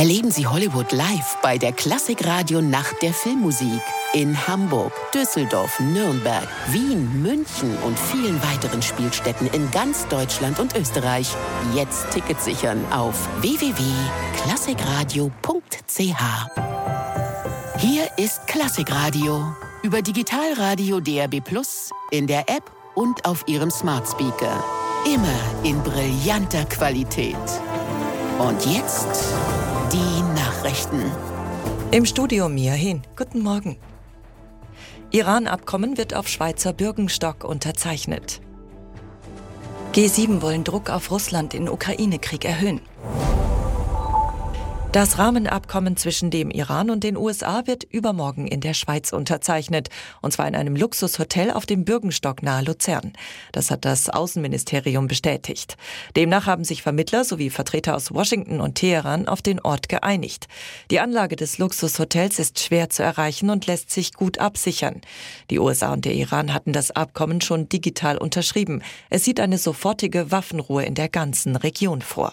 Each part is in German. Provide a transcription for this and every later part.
Erleben Sie Hollywood live bei der Klassikradio Nacht der Filmmusik in Hamburg, Düsseldorf, Nürnberg, Wien, München und vielen weiteren Spielstätten in ganz Deutschland und Österreich. Jetzt Tickets sichern auf www.klassikradio.ch. Hier ist Klassikradio über Digitalradio DAB+, in der App und auf Ihrem Smart Speaker. Immer in brillanter Qualität. Und jetzt die Nachrichten. Im Studio Mia Hehn. Guten Morgen. Iran-Abkommen wird auf Schweizer Bürgenstock unterzeichnet. G7 wollen Druck auf Russland in Ukraine-Krieg erhöhen. Das Rahmenabkommen zwischen dem Iran und den USA wird übermorgen in der Schweiz unterzeichnet, und zwar in einem Luxushotel auf dem Bürgenstock nahe Luzern. Das hat das Außenministerium bestätigt. Demnach haben sich Vermittler sowie Vertreter aus Washington und Teheran auf den Ort geeinigt. Die Anlage des Luxushotels ist schwer zu erreichen und lässt sich gut absichern. Die USA und der Iran hatten das Abkommen schon digital unterschrieben. Es sieht eine sofortige Waffenruhe in der ganzen Region vor.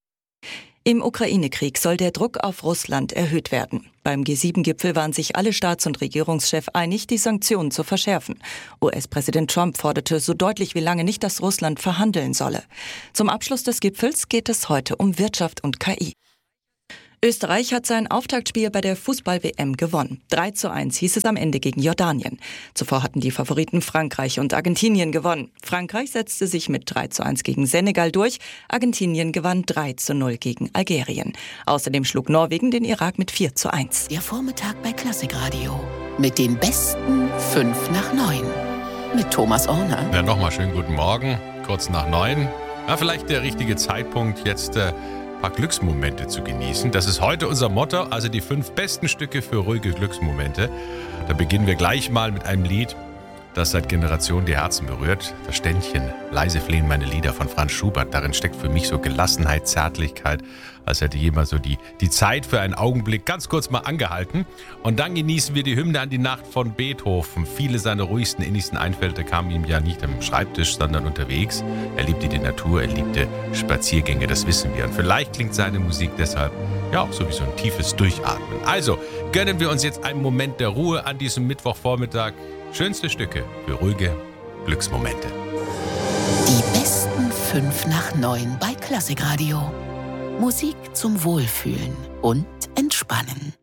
Im Ukraine-Krieg soll der Druck auf Russland erhöht werden. Beim G7-Gipfel waren sich alle Staats- und Regierungschefs einig, die Sanktionen zu verschärfen. US-Präsident Trump forderte so deutlich wie lange nicht, dass Russland verhandeln solle. Zum Abschluss des Gipfels geht es heute um Wirtschaft und KI. Österreich hat sein Auftaktspiel bei der Fußball-WM gewonnen. 3:1 hieß es am Ende gegen Jordanien. Zuvor hatten die Favoriten Frankreich und Argentinien gewonnen. Frankreich setzte sich mit 3:1 gegen Senegal durch. Argentinien gewann 3:0 gegen Algerien. Außerdem schlug Norwegen den Irak mit 4:1. Der Vormittag bei Klassikradio mit den besten 5 nach 9. Mit Thomas Orner. Ja, nochmal schönen guten Morgen, kurz nach 9. Ja, vielleicht der richtige Zeitpunkt, jetzt ein paar Glücksmomente zu genießen. Das ist heute unser Motto, also die 5 besten Stücke für ruhige Glücksmomente. Da beginnen wir gleich mal mit einem Lied, das seit Generationen die Herzen berührt. Das Ständchen, leise flehen meine Lieder von Franz Schubert. Darin steckt für mich so Gelassenheit, Zärtlichkeit, als hätte jemand so die Zeit für einen Augenblick ganz kurz mal angehalten. Und dann genießen wir die Hymne an die Nacht von Beethoven. Viele seiner ruhigsten, innigsten Einfälle kamen ihm ja nicht am Schreibtisch, sondern unterwegs. Er liebte die Natur, er liebte Spaziergänge, das wissen wir. Und vielleicht klingt seine Musik deshalb ja auch so wie so ein tiefes Durchatmen. Also gönnen wir uns jetzt einen Moment der Ruhe an diesem Mittwochvormittag. Schönste Stücke für ruhige Glücksmomente. Die besten 5 nach 9 bei Klassikradio. Musik zum Wohlfühlen und Entspannen.